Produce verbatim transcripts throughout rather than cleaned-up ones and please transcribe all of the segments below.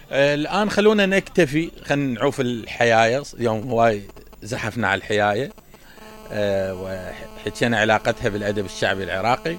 آه الآن خلونا نكتفي، خلينا نعوف الحياية، اليوم هواي زحفنا على الحياية. آه وحكينا علاقتها بالأدب الشعبي العراقي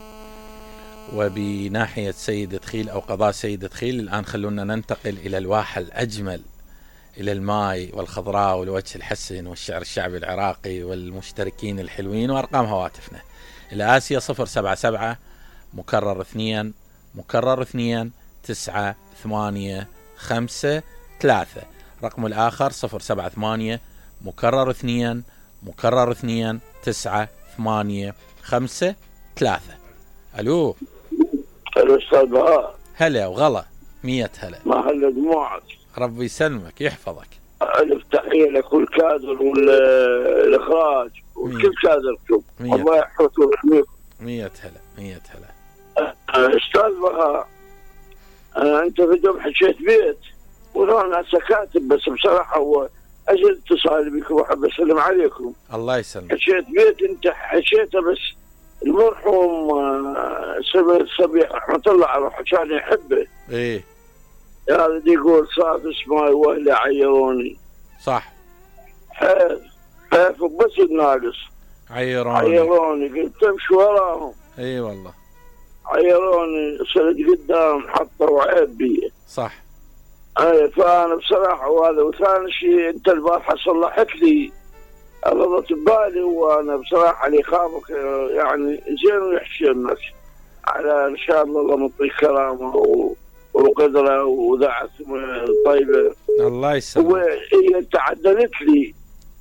وبناحية سيد دخيل أو قضاء سيد دخيل. الآن خلونا ننتقل إلى الواحة الأجمل، إلى الماي والخضراء والوجه الحسن والشعر الشعبي العراقي والمشتركين الحلوين وأرقام هواتفنا. الآسيا صفر سبعة سبعة مكرر اثنين مكرر اثنين تسعة ثمانية خمسة ثلاثة. رقم الآخر صفر سبعة ثمانية مكرر اثنين مكرر اثنين تسعة ثمانية خمسة ثلاثة. ألو ألو أستاذ بهاء. هلا وغلا، مية هلا. ما هلا دموعك. ربي يسلمك يحفظك. ألف تحية لكل كادر والإخراج وكل كادركم، الله يحفظكم ويحميكم. مية هلا مية هلا. أستاذ بهاء، أنت في دوم حكيت بيت وأنا سكاتب، بس بصراحة هو أجل اتصالي بكم وأحب أسلم عليكم. الله يسلمك. حكيت بيت أنت حكيته، بس المرحوم سبع الصبيح رحمة الله عليه كان يحبه. إيه هذا يقول صاف اسماي واهلي عيروني. صح. حيف حيف بس الناقص عيروني عيروني قلت امشي وراهم. اي والله عيروني صرت قدام حطوا عيب بي. صح. اي فانا بصراحه وهذا. وثاني شيء انت البارحه صلحت لي غلطت ببالي، وانا بصراحه اللي خافك يعني زين ويحشمك على ان شاء الله. الله يعطيك كرامه وقدره وذاعه طيبه. الله يسلمك. وهي تعدلت لي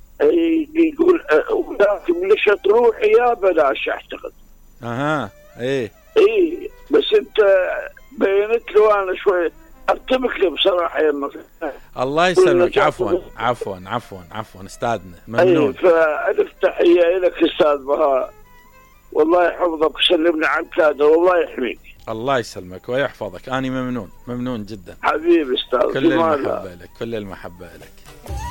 يقول ولكن ليش تروحي يا بلاش اعتقد. اها ايه ايه بس انت بينت له انا شوي ارتبك لي بصراحه يمك. الله يسلمك. عفوا عفوا عفوا عفوا استاذنا ممنون. ايه فالف تحيه لك استاذ بهاء، والله يحفظك وسلمنا عن كادر والله يحميك. الله يسلمك ويحفظك. اني ممنون ممنون جدا حبيبي استاذ. كل المحبه لك كل المحبه لك.